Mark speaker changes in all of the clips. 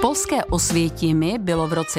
Speaker 1: polské Osvětimi bylo v roce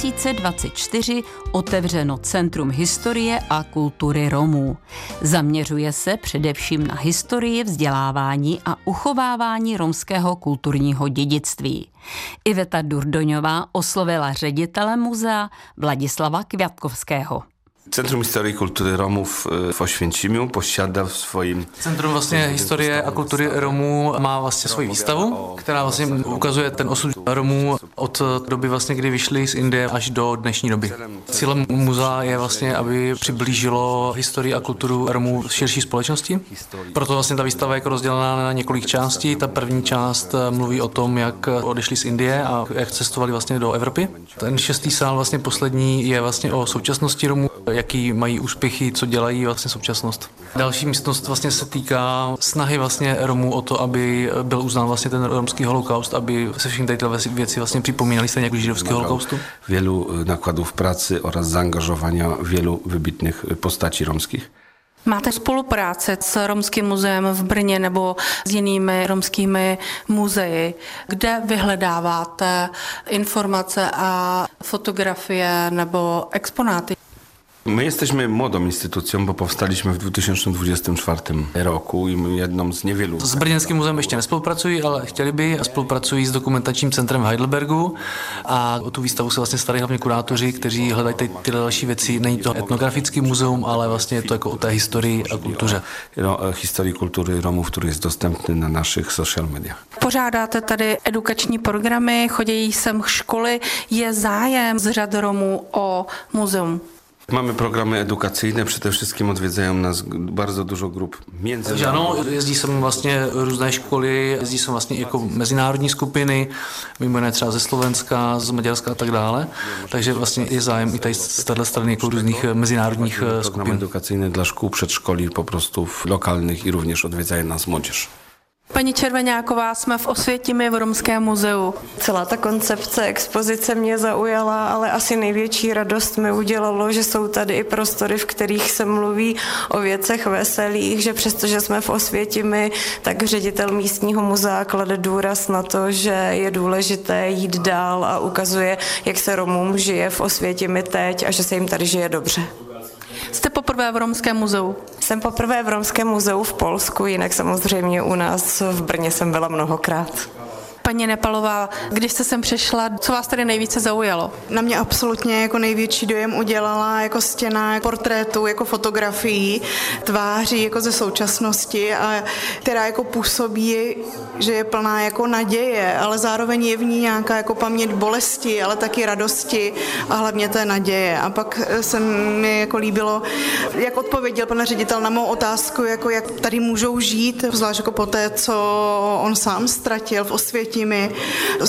Speaker 1: 2024 otevřeno Centrum historie a kultury Romů. Zaměřuje se především na historii, vzdělávání a uchovávání romského kulturního dědictví. Iveta Durdoňová oslovila ředitele muzea Vladislava Kwiatkowskiego.
Speaker 2: Centrum Historii Kultury Romów w Oświęcimiu posiada w swoim...
Speaker 3: Centrum vlastně historie a kultury Romů má vlastně svoji výstavu, která vlastně ukazuje ten osud Romů od doby vlastně, kdy vyšli z Indie až do dnešní doby. Cílem muzea je vlastně, aby přiblížilo historii a kulturu Romů v širší společnosti. Proto vlastně ta výstava je jako rozdělená na několik částí. Ta první část mluví o tom, jak odešli z Indie a jak cestovali vlastně do Evropy. Ten 6. sál, vlastně poslední, je vlastně o současnosti Romů, jaký mají úspěchy, co dělají vlastně současnost. Další místnost vlastně se týká snahy vlastně Romů o to, aby byl uznán vlastně ten romský holokaust, aby se všechny tyhle věci vlastně připomínali stejně jako židovský holokaustu.
Speaker 2: Wielu nakładów pracy oraz zaangażowania wielu wybitnych postaci romskich.
Speaker 4: Máte spolupráce s Romským muzeem v Brně nebo s jinými romskými muzeji, kde vyhledáváte informace a fotografie nebo exponáty?
Speaker 2: My jesteśmy młodą instytucją, bo powstaliśmy w 2024 roku i jedną z niewielu...
Speaker 3: S brněnským muzeem ještě nespolupracují, ale chtěli by a spolupracují s dokumentačním centrem v Heidelbergu a o tu výstavu se vlastně starají hlavně kurátoři, kteří hledají tyhle další věci. Není to etnografický muzeum, ale vlastně je to jako o té historii a kultuře.
Speaker 2: Historii kultury Romów, który jest dostępny na naszych social mediach.
Speaker 4: Pořádáte tady edukační programy, chodí sem školy, je zájem z řad Romů o muzeum?
Speaker 2: Mamy programy edukacyjne, przede wszystkim odwiedzają nas bardzo dużo grup międzynarodowych.
Speaker 3: Ano, jezdí sem vlastně různé školy, jezdí sem vlastně jako mezinárodní skupiny, mimo jiné třeba ze Slovenska, z Maďarska a tak dále. Takže vlastně je zájem i tady z téhle strany jako různých mezinárodních skupin.
Speaker 2: Program edukacyjny dla szkół, przedszkoli po prostu lokalnych i również odwiedzają nas młodzież.
Speaker 4: Paní Červeňáková, jsme v Osvětimi v Romském muzeu.
Speaker 5: Celá ta koncepce expozice mě zaujala, ale asi největší radost mi udělalo, že jsou tady i prostory, v kterých se mluví o věcech veselých, že přestože jsme v Osvětimi, tak ředitel místního muzea klade důraz na to, že je důležité jít dál a ukazuje, jak se Romům žije v Osvětimi teď a že se jim tady žije dobře.
Speaker 4: Jste poprvé v Romském muzeu?
Speaker 5: Jsem poprvé v Romském muzeu v Polsku, jinak samozřejmě u nás v Brně jsem byla mnohokrát.
Speaker 4: Paní Nepalová, když jste sem přišla, co vás tady nejvíce zaujalo?
Speaker 6: Na mě absolutně jako největší dojem udělala jako stěna portrétů, jako fotografií, tváří jako ze současnosti, a která jako působí, že je plná jako naděje, ale zároveň je v ní nějaká jako paměť bolesti, ale taky radosti a hlavně té naděje. A pak se mi jako líbilo, jak odpověděl pan ředitel na mou otázku, jako jak tady můžou žít, zvlášť jako po té, co on sám ztratil v Osvětimi.